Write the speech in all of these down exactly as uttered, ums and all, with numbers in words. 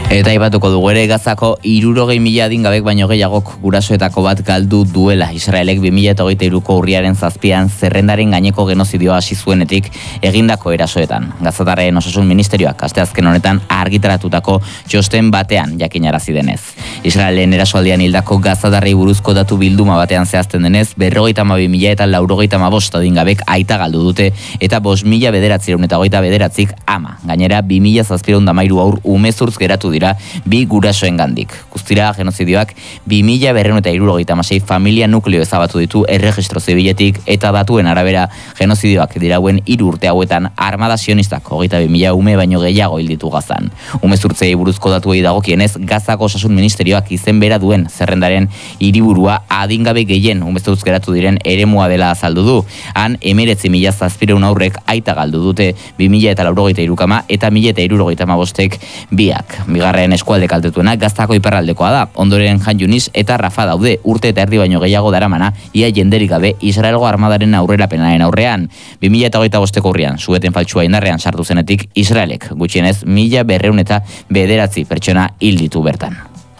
Eta aipatuko dugu ere Gazako hirurogei mila adingabek baino gehiagok gurasoetako bat galdu duela. Israelek bi mila hogeita hiruko urriaren zazpian zerrendaren gaineko genozidioa hasi zuenetik egindako erasoetan. Gazatarren osasun ministerioak asteazken honetan argitaratutako txosten batean jakinarazi denez. Israelen erasoaldian hildako gazatarrei buruzko datu bilduma batean zehazten denez, berrogeita hamabi mila eta laurogeita hamabost adingabek aita galdu dute eta bost mila bederatziehun eta hogeita bederatzik ama. Gainera bi mila zazpiehun eta hamairu haur umezurtz geratu dira bi gurasoen gandik. Guztira genozidioak bi mila berrehun eta hirurogeita hamasei familia nukleo ezabatu ditu erregistro zibiletik eta datuen arabera genozidioak dirauen hiru urte hauetan armada sionistak hogeita bi mila ume baino gehiago hil ditu Gazan. Umezurtzei buruzko datuei dagokienez, Gazako osasun ministerioak izen bera duen zerrendaren hiriburua adingabe gehien umezurtz geratu diren eremua dela azaldu du. Han hemeretzi mila zazpiehun aurrek aita galdu dute bi mila eta laurogeita hiru kama eta mila eta hirurogeita hamabostek biak. Bigarren eskualde kaltetuena Gaztako iparraldekoa da. Ondoren Jan Yunis eta Rafa daude urte eta erdi baino gehiago daramana ia jenderik gabe Israelgo armadaren aurrerapenaren aurrean. bi mila hogeita bosteko urrian sueten faltsua indarrean sartu zenetik Israelek gutxienez mila berrehun eta bederatzi pertsona hil ditu bertan.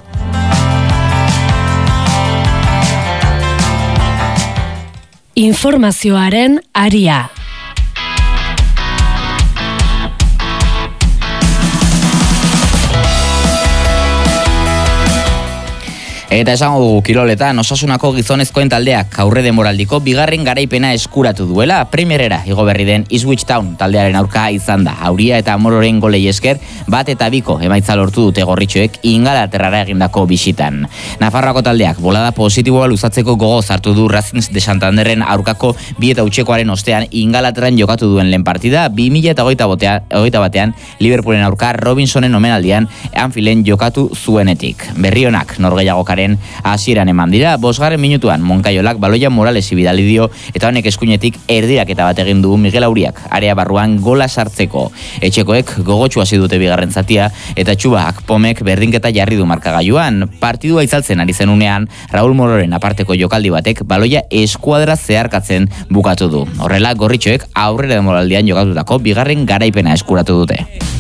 Informazioaren aria. Eta esango dugu kiroletan, Osasunako gizonezkoen taldeak aurre demoraldiko bigarren garaipena eskuratu duela. Premierera igo berri den Ipswich Town taldearen aurka izan da. Auria eta Mororen golei esker bat eta biko emaitza lortu dute gorritxoek Ingalaterrara egindako bisitan. Nafarroako taldeak bolada positiboa luzatzeko gogo hartu du Racing de Santanderren aurkako bi eta utxekoaren ostean Ingalaterran jokatu duen lehen partida, bi mila hogeita batean Liverpoolen aurka Robinsonen omenaldian Anfielden jokatu zuenetik. Berrionak norgehiagokaren hasieran eman dira, bosgarren minutuan Moncayolak baloia Morales bidali dio eta honek eskuinetik erdirak eta bat egin du Miguel Auriak area barruan gola sartzeko. Etxekoek gogotsu hasi dute bigarren zatia eta Txuba Akpomek berdinketa jarri du markagailuan. Partidua itzaltzen ari zenunean Raúl Mororen aparteko jokaldi batek baloia eskuadra zeharkatzen bukatu du. Horrela gorritxoek aurrera demoraldian jokatutako bigarren garaipena eskuratu dute.